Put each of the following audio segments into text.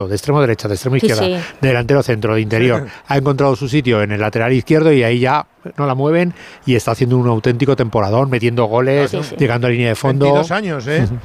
de extremo derecha, de extremo izquierda, de delantero centro, de interior, ha encontrado su sitio en el lateral izquierdo y ahí ya no la mueven y está haciendo un auténtico temporadón, metiendo goles, llegando a línea de fondo. 22 años,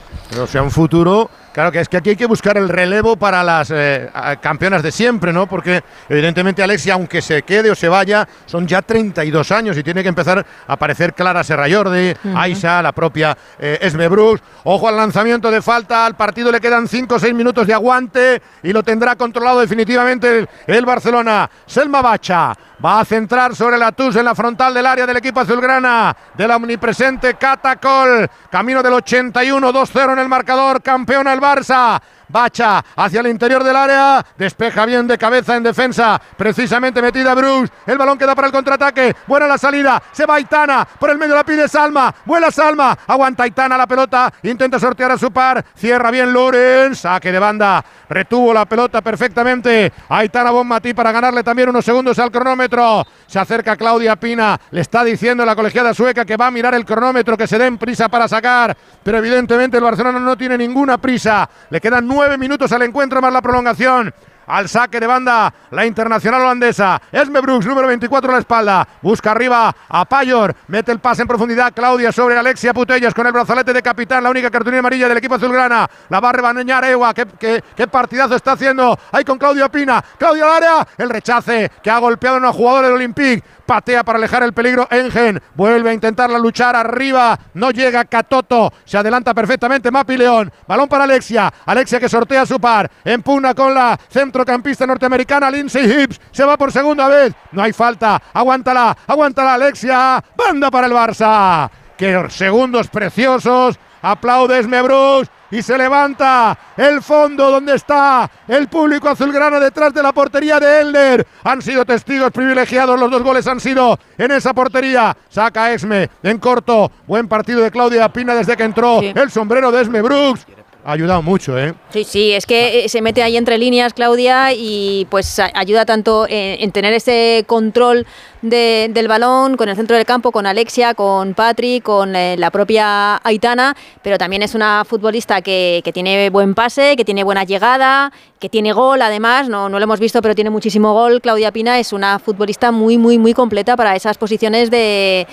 o sea, un futuro. Claro que es que aquí hay que buscar el relevo para las campeonas de siempre, ¿no? Porque evidentemente Alexia, aunque se quede o se vaya, son ya 32 años y tiene que empezar a aparecer Clara Serrallordi, Aisha, la propia Esme Brooks. Ojo al lanzamiento de falta, al partido le quedan 5 o 6 minutos de aguante y lo tendrá controlado definitivamente el Barcelona. Selma Bacha va a centrar sobre la TUS en la frontal del área del equipo azulgrana, de la omnipresente Catacol. Camino del 81, 2-0 en el marcador, campeona el Barça. Bacha hacia el interior del área, despeja bien de cabeza en defensa, precisamente metida Brooks, el balón queda para el contraataque, buena la salida, se va Aitana, por el medio la pide Salma, vuela Salma, aguanta Aitana la pelota, intenta sortear a su par, cierra bien Lorenz, saque de banda, retuvo la pelota perfectamente, Aitana Bonmatí para ganarle también unos segundos al cronómetro, se acerca Claudia Pina, le está diciendo la colegiada sueca que va a mirar el cronómetro, que se den prisa para sacar, pero evidentemente el Barcelona no tiene ninguna prisa, le quedan 9 minutos al encuentro más la prolongación. Al saque de banda la internacional holandesa Esme Brooks, número 24 a la espalda, busca arriba a Payor, mete el pase en profundidad Claudia sobre Alexia Putellas con el brazalete de capitán, la única cartulina amarilla del equipo azulgrana, la va a rebañar Ewa, qué partidazo está haciendo ahí con Claudia Pina, Claudia al área, el rechace que ha golpeado a una jugadora del Olympique, patea para alejar el peligro Engen, vuelve a intentarla luchar arriba, no llega Catoto, se adelanta perfectamente Mapi León, balón para Alexia que sortea a su par, empuna con la centrocampista norteamericana Lindsay Hibbs, se va por segunda vez, no hay falta, aguántala Alexia, banda para el Barça, que segundos preciosos, aplaude Esme Brooks y se levanta el fondo donde está el público azulgrana detrás de la portería de Elder. Han sido testigos privilegiados, los 2 goles han sido en esa portería. Saca Esme en corto, buen partido de Claudia Pina desde que entró, el sombrero de Esme Brooks. Ha ayudado mucho, Sí, es que se mete ahí entre líneas Claudia y pues ayuda tanto en tener ese control del balón con el centro del campo, con Alexia, con Patri, con la propia Aitana, pero también es una futbolista que tiene buen pase, que tiene buena llegada, que tiene gol además, no lo hemos visto, pero tiene muchísimo gol. Claudia Pina es una futbolista muy, muy, muy completa para esas posiciones de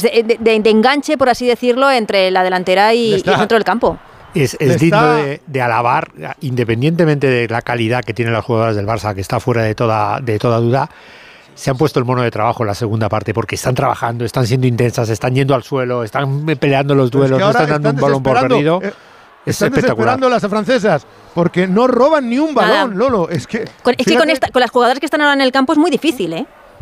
enganche, por así decirlo, entre la delantera y el centro del campo. Es digno de alabar, independientemente de la calidad que tienen las jugadoras del Barça, que está fuera de toda duda. Se han puesto el mono de trabajo en la segunda parte porque están trabajando, están siendo intensas, están yendo al suelo, están peleando los duelos, no están dando un balón por perdido. Están desesperando las francesas porque no roban ni un balón, Lolo. Es que con las jugadoras que están ahora en el campo es muy difícil,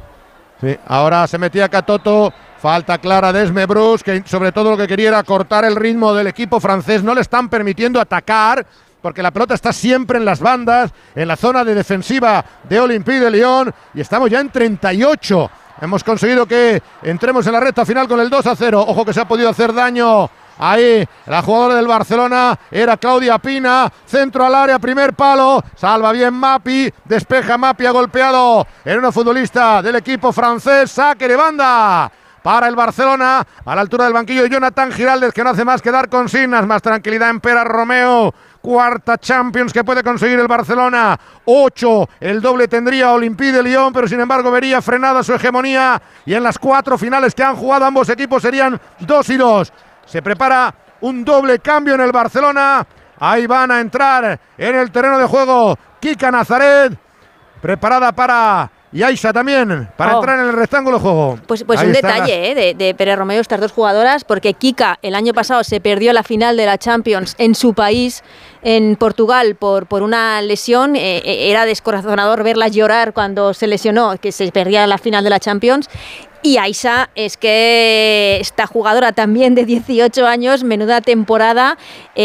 Sí, ahora se metía Catoto. Falta clara de Esme Brooks, que sobre todo lo que quería era cortar el ritmo del equipo francés. No le están permitiendo atacar, porque la pelota está siempre en las bandas, en la zona de defensiva de Olympique de Lyon, y estamos ya en 38. Hemos conseguido que entremos en la recta final con el 2-0. Ojo que se ha podido hacer daño. Ahí la jugadora del Barcelona era Claudia Pina, centro al área, primer palo, salva bien Mapi, despeja Mapi, ha golpeado en una futbolista del equipo francés, saque de banda para el Barcelona, a la altura del banquillo de Jonathan Giraldez, que no hace más que dar consignas, más tranquilidad en Pera Romeo. Cuarta Champions que puede conseguir el Barcelona, 8, el doble tendría Olympique de Lyon, pero sin embargo vería frenada su hegemonía, y en las 4 finales que han jugado ambos equipos serían 2-2. Se prepara un doble cambio en el Barcelona, ahí van a entrar en el terreno de juego Kika Nazaret, preparada para... Y Aisha también, para entrar en el rectángulo de juego. Pues un detalle de Pérez Romeo, estas 2 jugadoras, porque Kika el año pasado se perdió la final de la Champions en su país, en Portugal, por una lesión. Era descorazonador verla llorar cuando se lesionó, que se perdía la final de la Champions. Y Aisha es que esta jugadora también de 18 años, menuda temporada,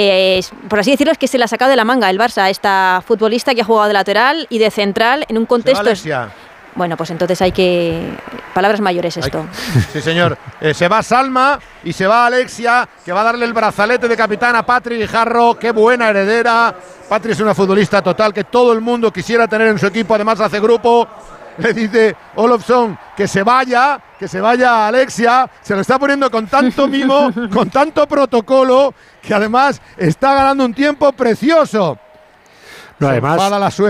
por así decirlo, es que se la ha sacado de la manga el Barça, esta futbolista que ha jugado de lateral y de central en un contexto... Bueno, pues entonces hay que... Palabras mayores esto. Sí, señor. Se va Salma y se va Alexia, que va a darle el brazalete de capitán a Patri Guijarro. ¡Qué buena heredera! Patri es una futbolista total que todo el mundo quisiera tener en su equipo. Además hace grupo. Le dice Olofsson que se vaya Alexia. Se lo está poniendo con tanto mimo, con tanto protocolo, que además está ganando un tiempo precioso. No, además, enfada la